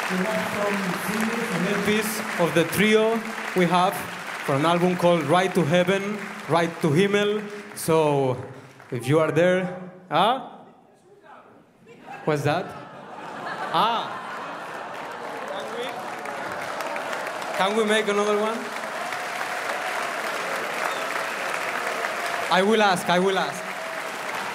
We have some singles and LPs of the trio we have for an album called Ride to Heaven, Ride to Himmel. So if you are there, what's that? Can we make another one? I will ask.